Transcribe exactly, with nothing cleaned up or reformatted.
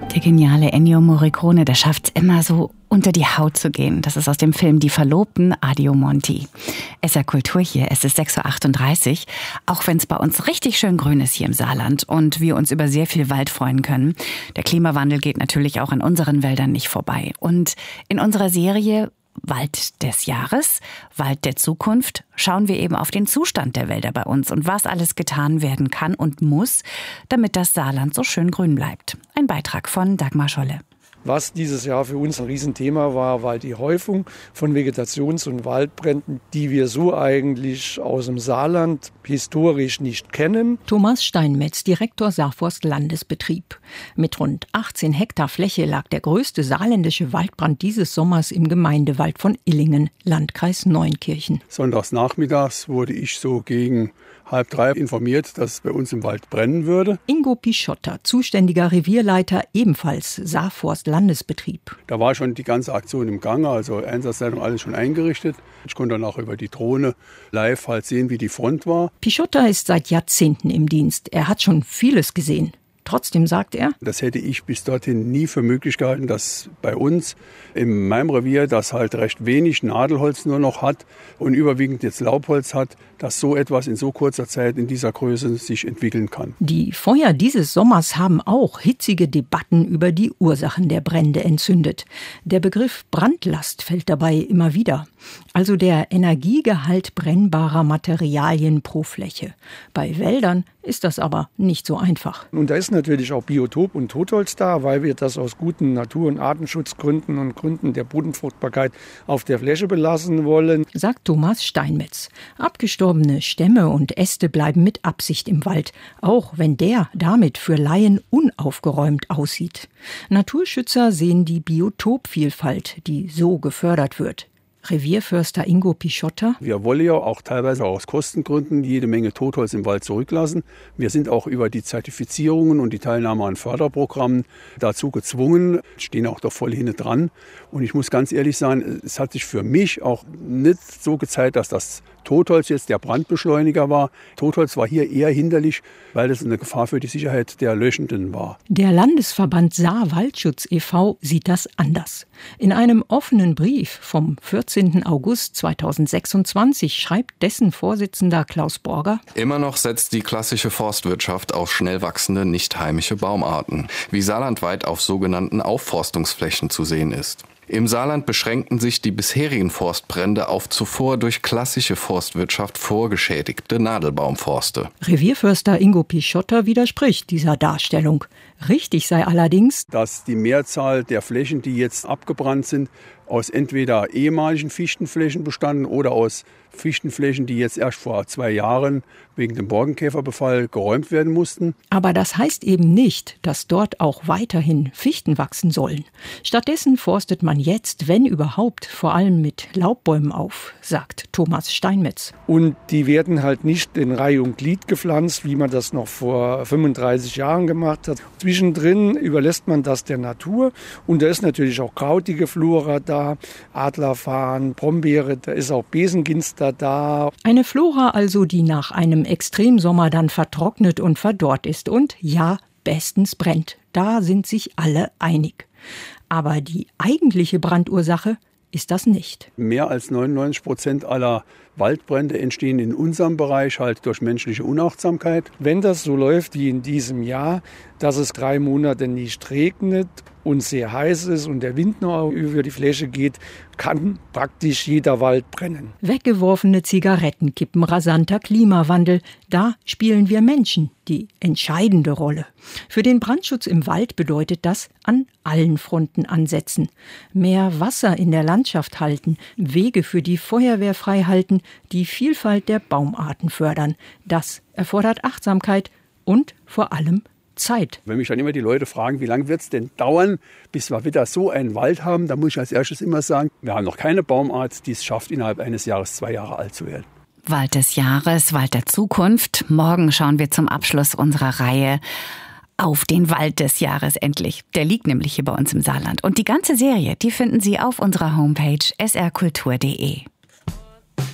Der geniale Ennio Morricone, der schafft es immer so unter die Haut zu gehen. Das ist aus dem Film Die Verlobten, Addio Monti. S R Kultur hier, es ist sechs Uhr achtunddreißig. Auch wenn es bei uns richtig schön grün ist hier im Saarland und wir uns über sehr viel Wald freuen können. Der Klimawandel geht natürlich auch in unseren Wäldern nicht vorbei. Und in unserer Serie Wald des Jahres, Wald der Zukunft, schauen wir eben auf den Zustand der Wälder bei uns und was alles getan werden kann und muss, damit das Saarland so schön grün bleibt. Ein Beitrag von Dagmar Scholle. Was dieses Jahr für uns ein Riesenthema war, war die Häufung von Vegetations- und Waldbränden, die wir so eigentlich aus dem Saarland historisch nicht kennen. Thomas Steinmetz, Direktor Saarforst Landesbetrieb. Mit rund achtzehn Hektar Fläche lag der größte saarländische Waldbrand dieses Sommers im Gemeindewald von Illingen, Landkreis Neunkirchen. Sonntags nachmittags wurde ich so gegen halb drei informiert, dass es bei uns im Wald brennen würde. Ingo Pischotter, zuständiger Revierleiter, ebenfalls Saarforst Landesbetrieb. Da war schon die ganze Aktion im Gange, also Einsatzleitung alles schon eingerichtet. Ich konnte dann auch über die Drohne live halt sehen, wie die Front war. Pischotter ist seit Jahrzehnten im Dienst. Er hat schon vieles gesehen. Trotzdem sagt er, das hätte ich bis dorthin nie für möglich gehalten, dass bei uns in meinem Revier, das halt recht wenig Nadelholz nur noch hat und überwiegend jetzt Laubholz hat, dass so etwas in so kurzer Zeit in dieser Größe sich entwickeln kann. Die Feuer dieses Sommers haben auch hitzige Debatten über die Ursachen der Brände entzündet. Der Begriff Brandlast fällt dabei immer wieder. Also der Energiegehalt brennbarer Materialien pro Fläche. Bei Wäldern ist das aber nicht so einfach. Und da ist natürlich auch Biotop und Totholz da, weil wir das aus guten Natur- und Artenschutzgründen und Gründen der Bodenfruchtbarkeit auf der Fläche belassen wollen, sagt Thomas Steinmetz. Abgestorbene Stämme und Äste bleiben mit Absicht im Wald, auch wenn der damit für Laien unaufgeräumt aussieht. Naturschützer sehen die Biotopvielfalt, die so gefördert wird. Revierförster Ingo Pischotter. Wir wollen ja auch teilweise aus Kostengründen jede Menge Totholz im Wald zurücklassen. Wir sind auch über die Zertifizierungen und die Teilnahme an Förderprogrammen dazu gezwungen, stehen auch da voll hinten dran. Und ich muss ganz ehrlich sagen, es hat sich für mich auch nicht so gezeigt, dass das Totholz jetzt der Brandbeschleuniger war. Totholz war hier eher hinderlich, weil es eine Gefahr für die Sicherheit der Löschenden war. Der Landesverband Saar-Waldschutz e V sieht das anders. In einem offenen Brief vom vierzehnten August zweitausendsechsundzwanzig schreibt dessen Vorsitzender Klaus Borger: Immer noch setzt die klassische Forstwirtschaft auf schnell wachsende, nicht heimische Baumarten, wie saarlandweit auf sogenannten Aufforstungsflächen zu sehen ist. Im Saarland beschränkten sich die bisherigen Forstbrände auf zuvor durch klassische Forstwirtschaft vorgeschädigte Nadelbaumforste. Revierförster Ingo Pischotter widerspricht dieser Darstellung. Richtig sei allerdings, dass die Mehrzahl der Flächen, die jetzt abgebrannt sind, aus entweder ehemaligen Fichtenflächen bestanden oder aus Fichtenflächen, die jetzt erst vor zwei Jahren wegen dem Borkenkäferbefall geräumt werden mussten. Aber das heißt eben nicht, dass dort auch weiterhin Fichten wachsen sollen. Stattdessen forstet man jetzt, wenn überhaupt, vor allem mit Laubbäumen auf, sagt Thomas Steinmetz. Und die werden halt nicht in Reihe und Glied gepflanzt, wie man das noch vor fünfunddreißig Jahren gemacht hat. Zwischendrin überlässt man das der Natur. Und da ist natürlich auch krautige Flora da, Adlerfarn, Brombeere, da ist auch Besenginster da. Eine Flora also, die nach einem Extremsommer dann vertrocknet und verdorrt ist und, ja, bestens brennt. Da sind sich alle einig. Aber die eigentliche Brandursache ist das nicht. Mehr als neunundneunzig Prozent aller Waldbrände entstehen in unserem Bereich halt durch menschliche Unachtsamkeit. Wenn das so läuft wie in diesem Jahr, dass es drei Monate nicht regnet und sehr heiß ist und der Wind noch über die Fläche geht, kann praktisch jeder Wald brennen. Weggeworfene Zigaretten kippen rasanter Klimawandel. Da spielen wir Menschen die entscheidende Rolle. Für den Brandschutz im Wald bedeutet das an allen Fronten ansetzen. Mehr Wasser in der Landschaft halten, Wege für die Feuerwehr frei halten, die Vielfalt der Baumarten fördern. Das erfordert Achtsamkeit und vor allem Zeit. Wenn mich dann immer die Leute fragen, wie lange wird es denn dauern, bis wir wieder so einen Wald haben, dann muss ich als erstes immer sagen, wir haben noch keine Baumart, die es schafft, innerhalb eines Jahres zwei Jahre alt zu werden. Wald des Jahres, Wald der Zukunft. Morgen schauen wir zum Abschluss unserer Reihe auf den Wald des Jahres endlich. Der liegt nämlich hier bei uns im Saarland. Und die ganze Serie, die finden Sie auf unserer Homepage s r kultur punkt d e.